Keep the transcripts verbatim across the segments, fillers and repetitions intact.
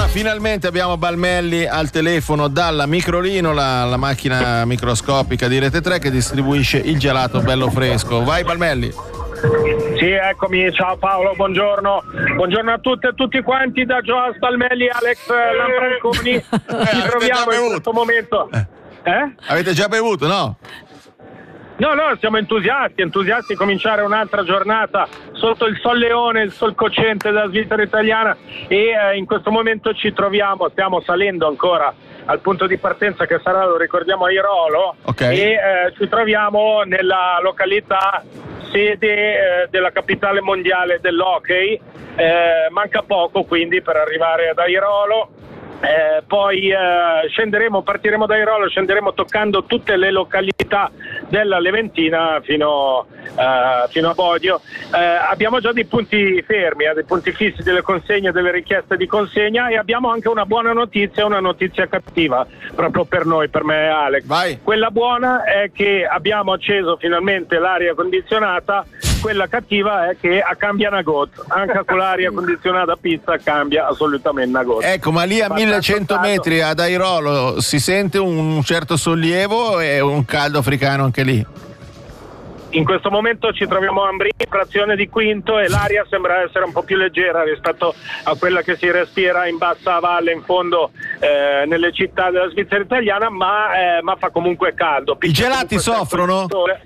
finalmente abbiamo Balmelli al telefono dalla Microlino, la, la macchina microscopica di Rete tre che distribuisce il gelato bello fresco. Vai Balmelli. Sì, eccomi, ciao Paolo, buongiorno. Buongiorno a tutte e tutti quanti da Joas Balmelli, Alex Lanfranconi. Eh, Ci troviamo in questo momento. Eh? Avete già bevuto, no? No, no, siamo entusiasti, entusiasti di cominciare un'altra giornata sotto il sol leone, il sol cocente della Svizzera italiana e eh, in questo momento ci troviamo, stiamo salendo ancora al punto di partenza che sarà, lo ricordiamo, a Airolo, okay. E eh, ci troviamo nella località sede eh, della capitale mondiale dell'hockey, eh, manca poco quindi per arrivare ad Airolo. Eh, poi eh, scenderemo, partiremo da Airolo, scenderemo toccando tutte le località della Leventina fino, eh, fino a Bodio. Eh, abbiamo già dei punti fermi, eh, dei punti fissi delle consegne, delle richieste di consegna, e abbiamo anche una buona notizia e una notizia cattiva proprio per noi, per me e Alex. Vai. Quella buona è che abbiamo acceso finalmente l'aria condizionata. Quella cattiva è che cambia una gota, anche con l'aria condizionata a pista cambia assolutamente una gota. Ecco, ma lì a millecento metri ad Airolo si sente un certo sollievo e un caldo africano anche lì? In questo momento ci troviamo a Ambri, frazione di quinto, e l'aria sembra essere un po' più leggera rispetto a quella che si respira in bassa valle, in fondo eh, nelle città della Svizzera italiana, ma, eh, ma fa comunque caldo. I gelati soffrono?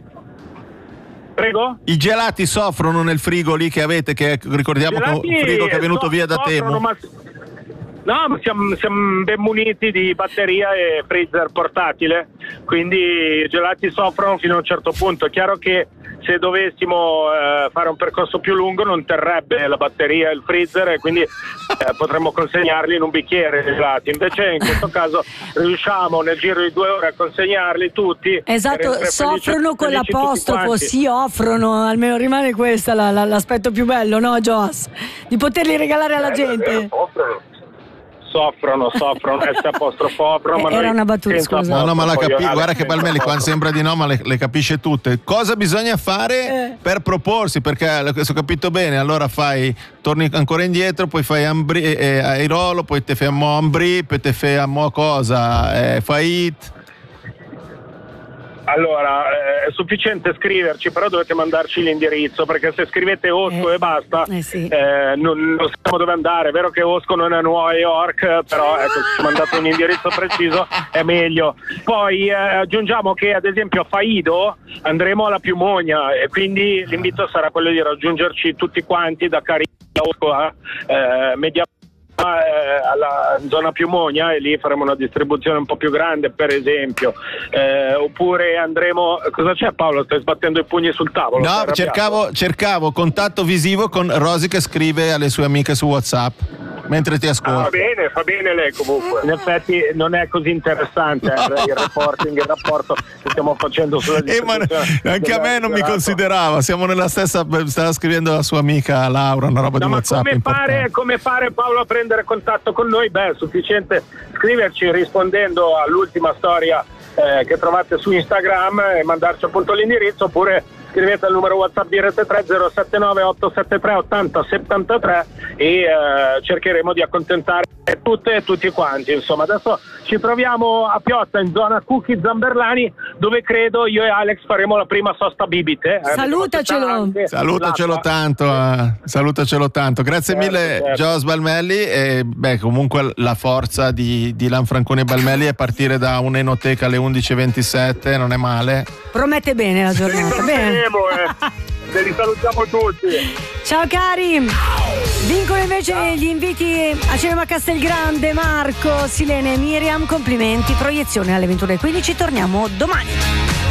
Prego? I gelati soffrono nel frigo lì che avete, che ricordiamo che è un frigo che è venuto so, via da Temu. Ma... No, ma siamo, siamo ben muniti di batteria e freezer portatile, quindi i gelati soffrono fino a un certo punto. È chiaro che se dovessimo eh, fare un percorso più lungo non terrebbe la batteria e il freezer, e quindi eh, potremmo consegnarli in un bicchiere i gelati. Invece in questo caso riusciamo nel giro di due ore a consegnarli tutti. Esatto, soffrono con l'apostrofo, si offrono, almeno rimane questo la, la, l'aspetto più bello, no Joas? Di poterli regalare alla gente. Soffrono, soffrono, S apostrofo offrono. Eh, era una battuta, scusa. No, no, ma la capi- guarda che Balmelli qua sembra di no, ma le, le capisce tutte. Cosa bisogna fare eh. per proporsi? Perché se ho capito bene, allora fai, torni ancora indietro, poi fai Ambri, eh, Airolo, poi te fai a Mo Ambri, poi te fai a Mo cosa, eh, fai It. Allora, eh, è sufficiente scriverci, però dovete mandarci l'indirizzo, perché se scrivete Osco eh, e basta, eh sì. eh, non, non sappiamo dove andare. È vero che Osco non è a New York, però ecco, se ci mandate un indirizzo preciso è meglio. Poi eh, aggiungiamo che ad esempio a Faido andremo alla Piumogna, e quindi l'invito sarà quello di raggiungerci tutti quanti da Caria Osco a eh, Media alla zona Piumogna, e lì faremo una distribuzione un po' più grande, per esempio. Eh, oppure andremo. Cosa c'è, Paolo? Stai sbattendo i pugni sul tavolo? No, cercavo, cercavo contatto visivo con Rosy che scrive alle sue amiche su WhatsApp mentre ti ascolto. Ah, va bene, fa bene lei comunque. In effetti non è così interessante eh, il reporting, il rapporto che stiamo facendo sulla distribuzione. Eh, ma anche a me non mi considerava, siamo nella stessa, stava scrivendo la sua amica Laura, una roba no, di ma WhatsApp. Come fare, come fare Paolo a prendere contatto con noi? Beh, è sufficiente scriverci rispondendo all'ultima storia eh, che trovate su Instagram e mandarci appunto l'indirizzo, oppure scrivete al numero WhatsApp di Rete tre zero sette nove otto sette tre otto zero sette tre e eh, cercheremo di accontentare tutte e tutti quanti. Insomma, adesso ci troviamo a Piotta, in zona Cucchi Zamberlani, dove credo io e Alex faremo la prima sosta bibite. Eh, salutacelo salutacelo tanto, eh, salutacelo tanto. Grazie certo, mille certo. Joas Balmelli, e beh, comunque la forza di, di Lanfranconi e Balmelli è partire da un'enoteca alle undici e ventisette, non è male. Promette bene la giornata. Bene. Eh. Li salutiamo tutti. Ciao cari. Vincono invece Ciao. Gli inviti a Cinema Castelgrande, Marco, Silene e Miriam. Complimenti, proiezione alle ventuno e quindici. Torniamo domani.